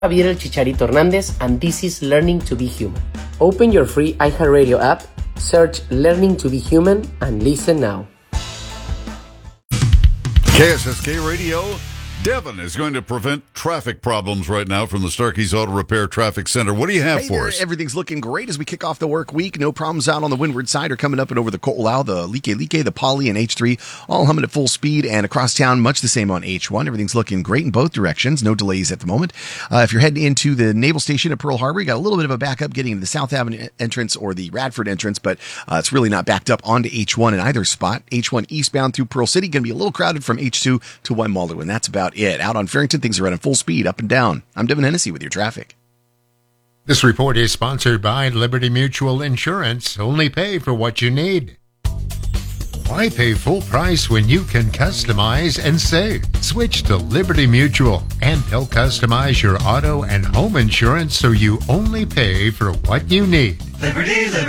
Javier El Chicharito Hernández, and this is Learning to be Human. Open your free iHeartRadio app, search Learning to be Human, and listen now. KSSK Radio. Devin is going to prevent traffic problems right now from the Starkey's Auto Repair Traffic Center. What do you have for us? Everything's looking great as we kick off the work week. No problems out on the windward side or coming up and over the Ko'olau, the Like, the Poly, and H3, all humming at full speed. And across town, much the same on H1. Everything's looking great in both directions. No delays at the moment. If you're heading into the Naval Station at Pearl Harbor, you got a little bit of a backup getting into the South Avenue entrance or the Radford entrance, but it's really not backed up onto H1 in either spot. H1 eastbound through Pearl City, going to be a little crowded from H2 to Waimalu, and that's about it. Out on Farrington, things are running full speed up and down. I'm Devin Hennessy with your traffic. This report is sponsored by Liberty Mutual Insurance. Only pay for what you need. Why pay full price when you can customize and save? Switch to Liberty Mutual, and they'll customize your auto and home insurance so you only pay for what you need. Liberty, Liberty.